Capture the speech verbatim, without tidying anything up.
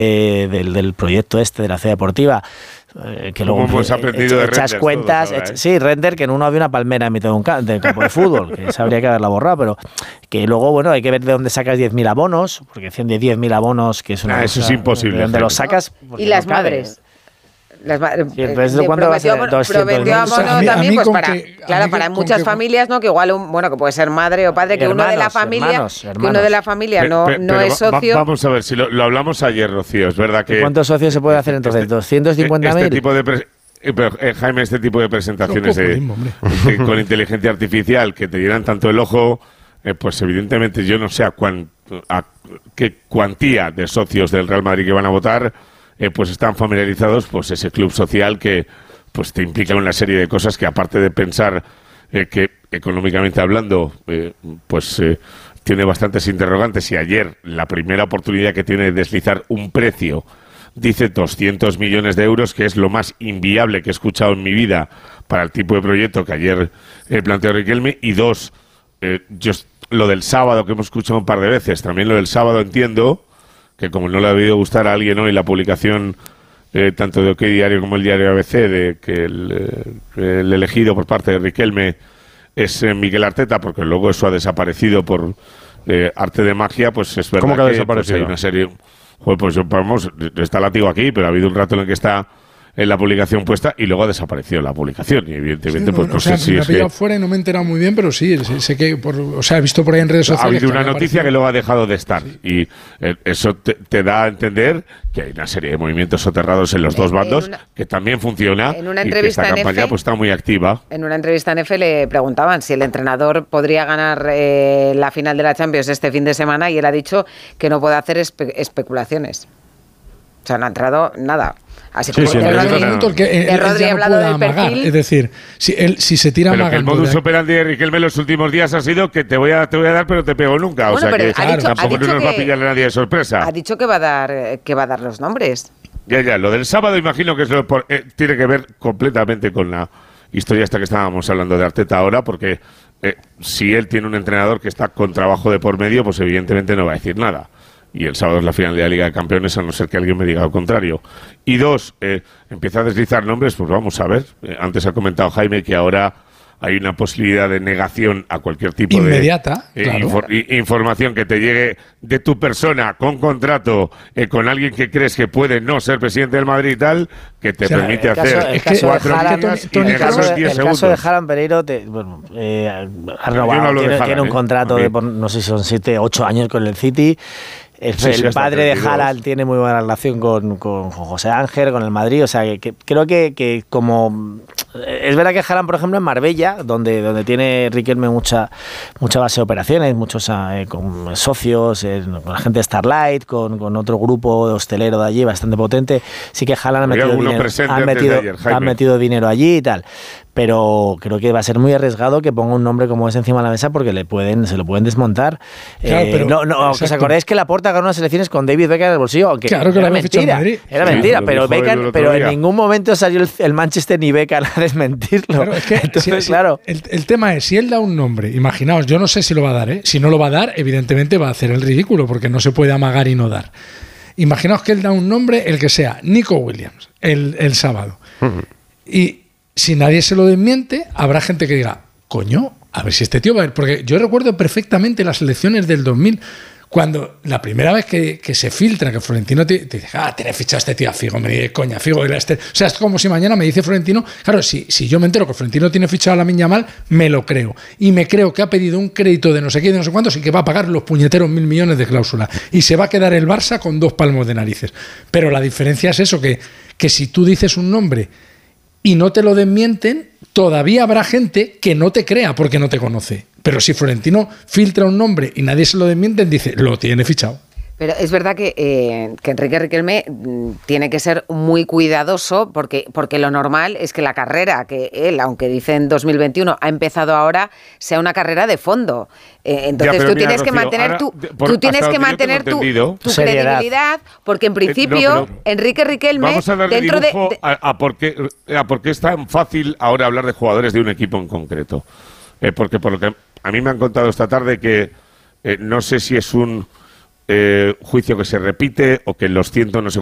eh, del, del proyecto este de la ciudad deportiva. Eh, que luego hemos aprendido de echas cuentas, ahora, ech, ¿eh? sí, render que en uno había una palmera en mitad de un ca- de campo de fútbol, que esa habría que haberla borrado, pero que luego, bueno, hay que ver de dónde sacas diez mil abonos, porque decían de diez mil abonos, que es una ah, cosa, eso es imposible. de dónde los sacas. Y las no cabe. madres. Las ma- Sí, pues, ¿de cuándo va a ser? doscientos prometió abono O sea, a mí- a también, mí pues con para, que- a claro, mí para con muchas que- familias, ¿no? Que igual, un, bueno, que puede ser madre o padre, que uno de la Hermanos, familia, hermanos, que uno hermanos. de la familia Pe- no, pe- no pero es va- va- socio. Vamos a ver, si lo, lo hablamos ayer, Rocío, es verdad que... ¿Cuántos socios se puede hacer entonces? Este- ¿doscientos cincuenta mil? Este tipo de... Pre- eh, pero, eh, Jaime, este tipo de presentaciones de, populismo, hombre. de- con inteligencia artificial que te llenan tanto el ojo, eh, pues evidentemente yo no sé a, cuán, a qué cuantía de socios del Real Madrid que van a votar, eh, pues están familiarizados, pues ese club social que pues te implica una serie de cosas que, aparte de pensar eh, que económicamente hablando, eh, pues eh, tiene bastantes interrogantes, y ayer la primera oportunidad que tiene de deslizar un precio dice doscientos millones de euros, que es lo más inviable que he escuchado en mi vida para el tipo de proyecto que ayer eh, planteó Riquelme. Y dos, eh, yo, lo del sábado, que hemos escuchado un par de veces, también lo del sábado entiendo que, como no le ha debido gustar a alguien hoy la publicación eh, tanto de OK Diario como el diario A B C, de que el, eh, el elegido por parte de Riquelme es eh, Mikel Arteta, porque luego eso ha desaparecido por eh, arte de magia, pues es verdad. ¿Cómo que ha que desaparecido? Pues hay una serie... Joder, pues vamos, está látigo aquí, pero ha habido un rato en el que está en la publicación puesta y luego ha desaparecido la publicación. Y evidentemente, Sí, pues no, no o sea, sé si me ha es que pillado fuera y no me he enterado muy bien, pero sí, sé, sé que, por, o sea, he visto por ahí en redes ha sociales. habido que una me noticia parecido- que luego ha dejado de estar. Y eh, eso te, te da a entender que hay una serie de movimientos soterrados en los dos En bandos, una- que también funciona, en una y que entrevista esta en campaña F, pues está muy activa. En una entrevista en F le preguntaban si el entrenador podría ganar eh, la final de la Champions este fin de semana, y él ha dicho que no puede hacer espe- especulaciones. O sea, no ha entrado nada. Así Sí, como sí, de en Rodri, realidad Minuto el que él, de él Rodri ya ha no hablado puede del amagar. perfil. Es decir, si, él, si se tira Pero que el amagando modus de- operandi de Riquelme en los últimos días ha sido que te voy a, te voy a dar, pero te pego nunca. Bueno, o sea pero que ha dicho- ha tampoco dicho nos va a que- pillar a nadie de sorpresa. ha dicho que va a dar eh, que va a dar los nombres. Ya, ya, lo del sábado imagino que es lo por- eh, tiene que ver completamente con la historia esta que estábamos hablando de Arteta ahora, porque eh, si él tiene un entrenador que está con trabajo de por medio, pues evidentemente no va a decir nada. Y el sábado es la final de la Liga de Campeones, a no ser que alguien me diga lo contrario. Y dos, eh, empieza a deslizar nombres, pues vamos a ver. Eh, antes ha comentado Jaime que ahora hay una posibilidad de negación a cualquier tipo Inmediata, de eh, claro. infor- i- información que te llegue de tu persona con contrato, eh, con alguien que crees que puede no ser presidente del Madrid y tal, que te O sea, permite el caso- hacer el caso de cuatro Haaland- líneas y Toni el dejarlo caso, en diez el caso de segundos. Haaland Pereiro te, bueno, eh, ha Yo no renovado, hablo de tiene, Haaland, tiene un ¿eh? contrato A mí- de, por- no sé si son siete, ocho años con el City. El, Sí, sí, el hasta padre de treinta y dos. Haaland tiene muy buena relación con, con José Ángel, con el Madrid, o sea, que, que creo que, que como... Es verdad que Haaland, por ejemplo, en Marbella, donde, donde tiene Riquelme mucha, mucha base de operaciones, muchos eh, con socios, eh, con la gente de Starlight, con, con otro grupo hostelero de allí bastante potente, sí que Haaland ha Había metido, alguno dinero, presente ha antes de metido, ayer, ha Jaime. metido dinero allí y tal. Pero creo que va a ser muy arriesgado que ponga un nombre como ese encima de la mesa, porque le pueden, se lo pueden desmontar. Claro, Eh, pero- no, no, ¿os exacto. acordáis que Laporta ganó unas elecciones con David Beckham en el bolsillo? Aunque Claro que era lo había fichado en mentira. Madrid. Era Sí, mentira, lo pero dijo él Beckham, el otro pero en día. ningún momento salió el, el Manchester ni Beckham a desmentirlo. Claro, es que Entonces, si- si- claro. el, el tema es, si él da un nombre, imaginaos, yo no sé si lo va a dar, ¿eh? Si no lo va a dar, evidentemente va a hacer el ridículo, porque no se puede amagar y no dar. Imaginaos que él da un nombre, el que sea, Nico Williams, el, el sábado. Y si nadie se lo desmiente, habrá gente que diga, coño, a ver si este tío va a ir. Porque yo recuerdo perfectamente las elecciones del dos mil, cuando la primera vez que, que se filtra que Florentino te, te dice, ah, tiene fichado este tío a Figo, me dice, coña, Figo era este. O sea, es como si mañana me dice Florentino, claro, si, si yo me entero que Florentino tiene fichado a Lamine Yamal, me lo creo. Y me creo que ha pedido un crédito de no sé qué, de no sé cuántos, y que va a pagar los puñeteros mil millones de cláusula. Y se va a quedar el Barça con dos palmos de narices. Pero la diferencia es eso, que, que si tú dices un nombre y no te lo desmienten, todavía habrá gente que no te crea porque no te conoce. Pero si Florentino filtra un nombre y nadie se lo desmiente, dice, lo tiene fichado. Pero es verdad que, eh, que Enrique Riquelme mm, tiene que ser muy cuidadoso, porque, porque lo normal es que la carrera que él, aunque dice en dos mil veintiuno, ha empezado ahora, sea una carrera de fondo. Eh, entonces Ya, pero tú mira, tienes que Rocío, mantener ahora, tu, de- por- tú tienes hasta que donde yo mantener tengo tu, entendido- tu Seriedad. credibilidad, porque en Eh, principio no, pero- Enrique Riquelme Vamos a darle dentro dibujo de, de a, a por qué, a por qué es tan fácil ahora hablar de jugadores de un equipo en concreto. Eh, porque por lo que a mí me han contado esta tarde que eh, no sé si es un eh, juicio que se repite o que en los cientos no sé